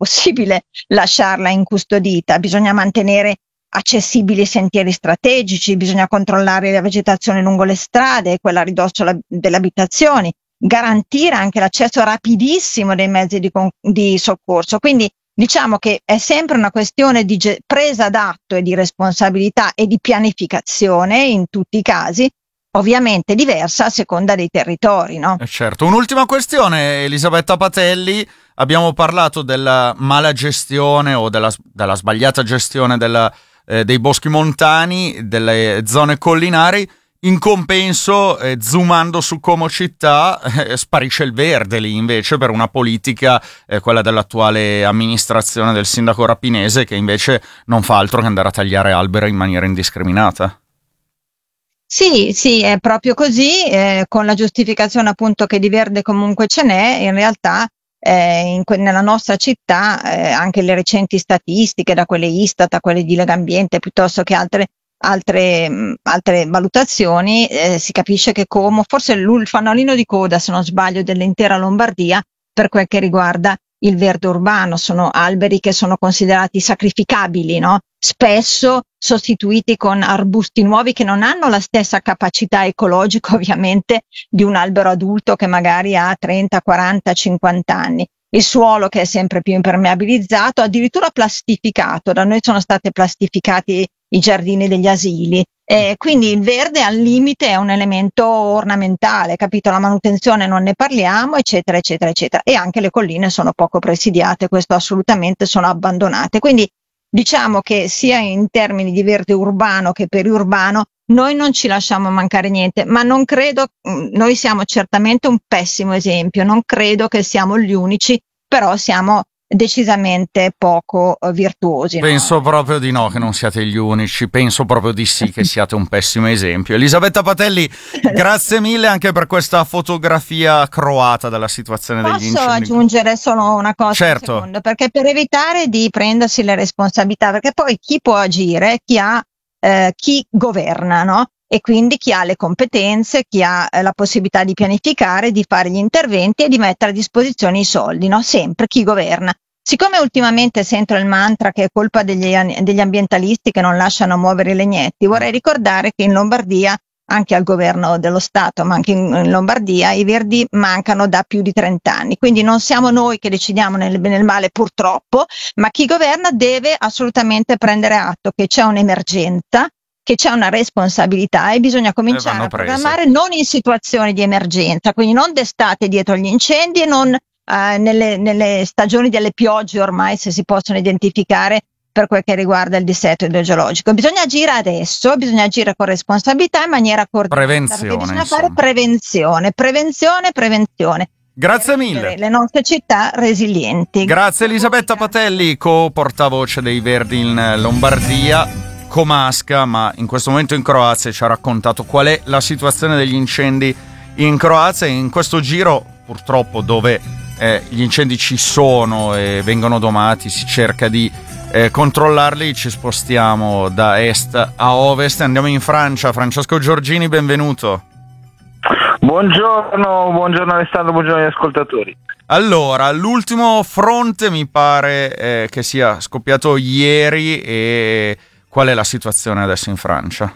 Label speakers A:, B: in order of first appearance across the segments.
A: possibile lasciarla incustodita, bisogna mantenere accessibili i sentieri strategici, bisogna controllare la vegetazione lungo le strade, quella a ridosso delle abitazioni, garantire anche l'accesso rapidissimo dei mezzi di soccorso. Quindi diciamo che è sempre una questione di presa d'atto e di responsabilità e di pianificazione in tutti i casi, ovviamente diversa a seconda dei territori, no?
B: Certo. Un'ultima questione, Elisabetta Patelli. Abbiamo parlato della mala gestione o della sbagliata gestione dei boschi montani, delle zone collinari. In compenso, zoomando su Como città, sparisce il verde lì invece per una politica, quella dell'attuale amministrazione del sindaco Rapinese, che invece non fa altro che andare a tagliare alberi in maniera indiscriminata.
A: Sì, è proprio così, con la giustificazione appunto che di verde comunque ce n'è. In realtà nella nostra città anche le recenti statistiche, da quelle Istat a quelle di Legambiente, piuttosto che altre valutazioni, si capisce che Como, forse il fanalino di coda, se non sbaglio, dell'intera Lombardia per quel che riguarda il verde urbano. Sono alberi che sono considerati sacrificabili, no? Spesso sostituiti con arbusti nuovi che non hanno la stessa capacità ecologica ovviamente di un albero adulto che magari ha 30, 40, 50 anni. Il suolo che è sempre più impermeabilizzato, addirittura plastificato. Da noi sono state plastificati i giardini degli asili. Quindi il verde al limite è un elemento ornamentale, capito? La manutenzione non ne parliamo, eccetera, eccetera, eccetera. E anche le colline sono poco presidiate, questo assolutamente, sono abbandonate. Quindi diciamo che sia in termini di verde urbano che periurbano noi non ci lasciamo mancare niente, ma non credo, noi siamo certamente un pessimo esempio, non credo che siamo gli unici, però siamo decisamente poco virtuosi.
B: Penso proprio di no, che non siate gli unici, penso proprio di sì che siate un pessimo esempio. Elisabetta Patelli, grazie mille anche per questa fotografia croata della situazione degli incendi.
A: Posso aggiungere solo una cosa?
B: Certo.
A: Un secondo, perché per evitare di prendersi le responsabilità, perché poi chi può agire? Chi governa, no? E quindi chi ha le competenze, chi ha la possibilità di pianificare, di fare gli interventi e di mettere a disposizione i soldi, no? Sempre chi governa. Siccome ultimamente sento il mantra che è colpa degli ambientalisti che non lasciano muovere i legnetti, vorrei ricordare che in Lombardia, anche al governo dello Stato, ma anche in Lombardia, i verdi mancano da più di 30 anni. Quindi non siamo noi che decidiamo nel bene e nel male, purtroppo, ma chi governa deve assolutamente prendere atto che c'è un'emergenza, che c'è una responsabilità e bisogna cominciare a programmare non in situazioni di emergenza, quindi non d'estate dietro gli incendi e non nelle stagioni delle piogge ormai, se si possono identificare per quel che riguarda il dissesto idrogeologico. Bisogna agire adesso, bisogna agire con responsabilità in maniera coordinata.
B: Prevenzione,
A: bisogna fare prevenzione.
B: Grazie mille.
A: Le nostre città resilienti.
B: Grazie Elisabetta Patelli, co-portavoce dei Verdi in Lombardia, comasca, ma in questo momento in Croazia, ci ha raccontato qual è la situazione degli incendi in Croazia. In questo giro, purtroppo, dove gli incendi ci sono e vengono domati, si cerca di controllarli, ci spostiamo da est a ovest, andiamo in Francia. Francesco Giorgini, benvenuto.
C: Buongiorno Alessandro, buongiorno agli ascoltatori.
B: Allora, l'ultimo fronte mi pare che sia scoppiato ieri, e qual è la situazione adesso in Francia?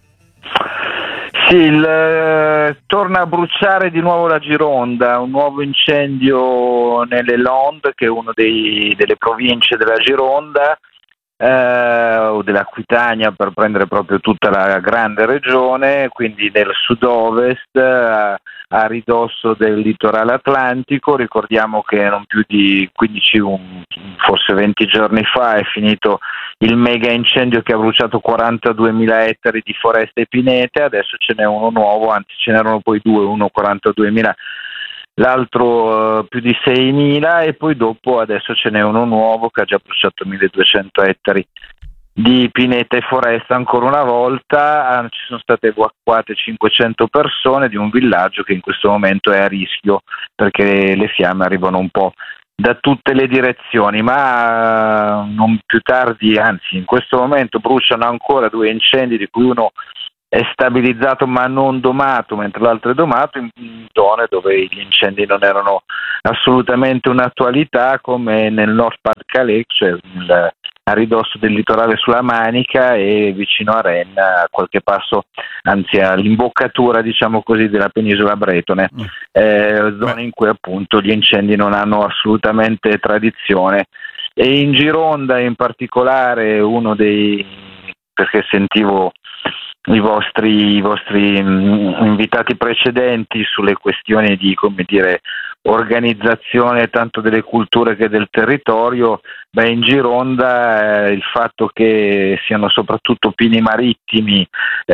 C: Sì, torna a bruciare di nuovo la Gironda, un nuovo incendio nelle Landes, che è una delle province della Gironda, o dell'Aquitania, per prendere proprio tutta la grande regione, quindi nel sud-ovest, a ridosso del litorale atlantico. Ricordiamo che non più di 15, forse 20 giorni fa è finito il mega incendio che ha bruciato 42.000 ettari di foreste e pinete. Adesso ce n'è uno nuovo, anzi ce n'erano poi due, uno 42.000, l'altro più di 6.000, e poi dopo adesso ce n'è uno nuovo che ha già bruciato 1.200 ettari di pineta e foresta. Ancora una volta ci sono state evacuate 500 persone di un villaggio che in questo momento è a rischio, perché le fiamme arrivano un po' da tutte le direzioni, ma non più tardi, anzi in questo momento bruciano ancora due incendi, di cui uno è stabilizzato ma non domato, mentre l'altro è domato, in zone dove gli incendi non erano assolutamente un'attualità, come nel Nord Calais, cioè a ridosso del litorale sulla Manica e vicino a Rennes, a qualche passo, anzi all'imboccatura, diciamo così, della penisola bretone, zone in cui appunto gli incendi non hanno assolutamente tradizione. E in Gironda in particolare perché sentivo i vostri invitati precedenti sulle questioni di, come dire, organizzazione tanto delle culture che del territorio, in Gironda il fatto che siano soprattutto pini marittimi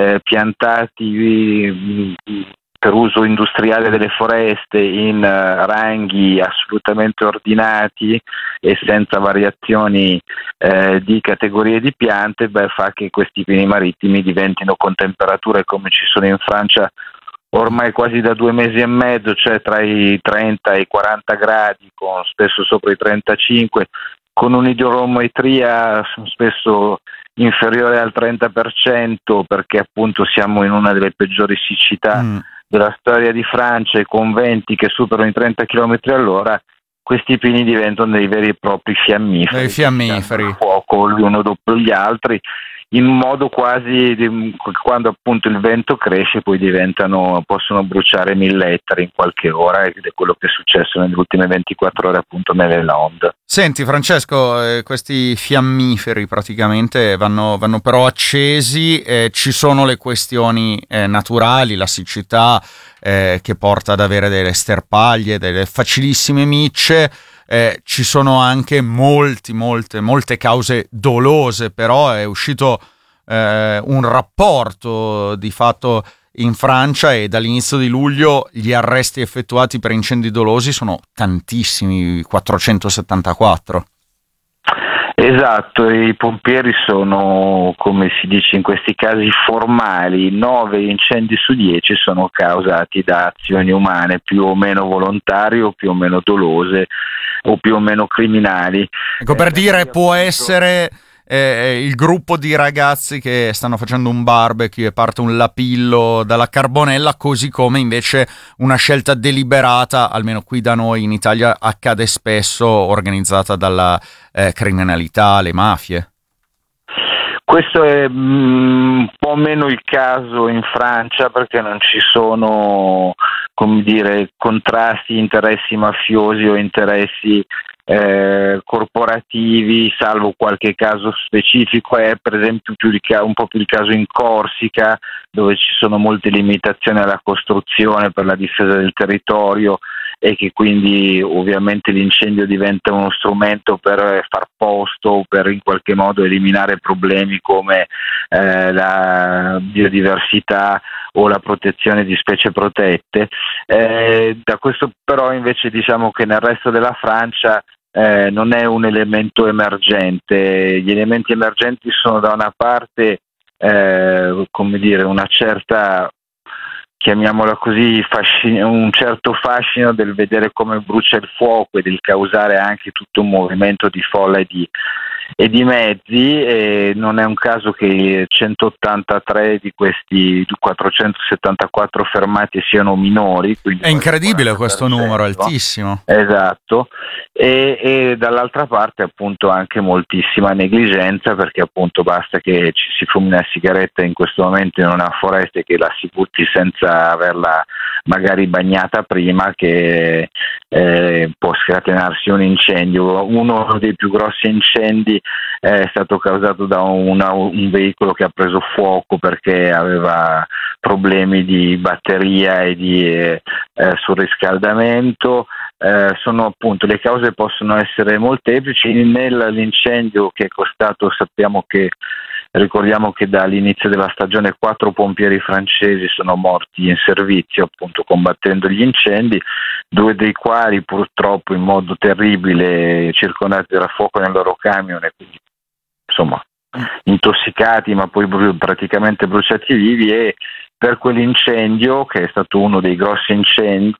C: piantati per uso industriale delle foreste in ranghi assolutamente ordinati e senza variazioni di categorie di piante, fa che questi pini marittimi diventino con temperature come ci sono in Francia ormai quasi da 2 mesi e mezzo, cioè tra i 30 e i 40 gradi, con spesso sopra i 35, con un'idrometria spesso inferiore al 30%, perché appunto siamo in una delle peggiori siccità della storia di Francia, e con venti che superano i 30 km all'ora, questi pini diventano dei veri e propri fiammiferi.
B: Dei fiammiferi.
C: Fuoco gli uno dopo gli altri, in modo quasi, quando appunto il vento cresce, poi possono bruciare 1000 ettari in qualche ora, ed è quello che è successo nelle ultime 24 ore appunto nelle Landes.
B: Senti Francesco, questi fiammiferi praticamente vanno però accesi, ci sono le questioni naturali, la siccità che porta ad avere delle sterpaglie, delle facilissime micce. Ci sono anche molte cause dolose, però è uscito un rapporto di fatto in Francia, e dall'inizio di luglio gli arresti effettuati per incendi dolosi sono tantissimi, 474.
C: Esatto, i pompieri sono, come si dice in questi casi formali, 9 incendi su 10 sono causati da azioni umane, più o meno volontarie o più o meno dolose o più o meno criminali.
B: Ecco, per dire, può essere il gruppo di ragazzi che stanno facendo un barbecue e parte un lapillo dalla carbonella, così come invece una scelta deliberata, almeno qui da noi in Italia accade spesso, organizzata dalla criminalità, le mafie.
C: Questo è un po' meno il caso in Francia, perché non ci sono, come dire, contrasti, interessi mafiosi o interessi corporativi, salvo qualche caso specifico. È per esempio un po' più il caso in Corsica, dove ci sono molte limitazioni alla costruzione per la difesa del territorio, e che quindi ovviamente l'incendio diventa uno strumento per far posto, per in qualche modo eliminare problemi come la biodiversità o la protezione di specie protette. Da questo però invece diciamo che nel resto della Francia non è un elemento emergente. Gli elementi emergenti sono da una parte come dire, una certa, chiamiamola così, un certo fascino del vedere come brucia il fuoco e del causare anche tutto un movimento di folla e di mezzi, e non è un caso che 183 di questi 474 fermati siano minori.
B: È incredibile questo numero, altissimo.
C: Esatto, e dall'altra parte appunto anche moltissima negligenza, perché appunto basta che ci si fumi una sigaretta in questo momento in una foresta e che la si butti senza averla magari bagnata prima, che può scatenarsi un incendio. Uno dei più grossi incendi è stato causato da un veicolo che ha preso fuoco perché aveva problemi di batteria e di surriscaldamento. Sono appunto, le cause possono essere molteplici. Nell'incendio che è costato, ricordiamo che dall'inizio della stagione 4 pompieri francesi sono morti in servizio appunto combattendo gli incendi, 2 dei quali purtroppo in modo terribile circondati dal fuoco nel loro camion, e quindi insomma intossicati, ma poi praticamente bruciati vivi. E per quell'incendio, che è stato uno dei grossi incendi,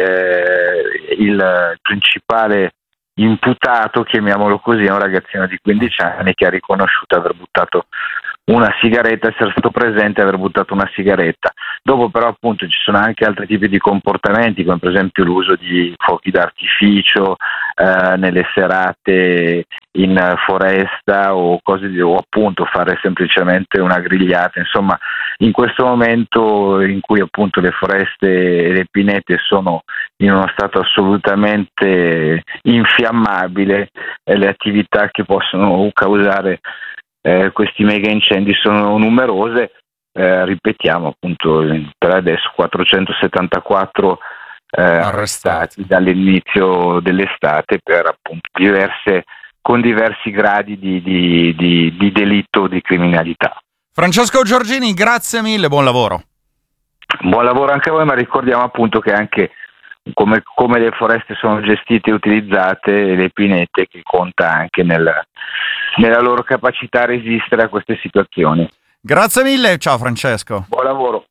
C: il principale imputato, chiamiamolo così, è un ragazzino di 15 anni che ha riconosciuto aver buttato una sigaretta, essere stato presente e aver buttato una sigaretta. Dopo però appunto ci sono anche altri tipi di comportamenti, come per esempio l'uso di fuochi d'artificio nelle serate in foresta o o appunto fare semplicemente una grigliata. Insomma, in questo momento in cui appunto le foreste e le pinete sono in uno stato assolutamente infiammabile, le attività che possono causare questi mega incendi sono numerose. Ripetiamo appunto per adesso 474 arrestati dall'inizio dell'estate per appunto con diversi gradi di delitto o di criminalità.
B: Francesco Giorgini, grazie mille, buon lavoro.
C: Buon lavoro anche a voi, ma ricordiamo appunto che anche come le foreste sono gestite e utilizzate, le pinete, che conta anche nella loro capacità a resistere a queste situazioni.
B: Grazie mille, ciao Francesco.
C: Buon lavoro.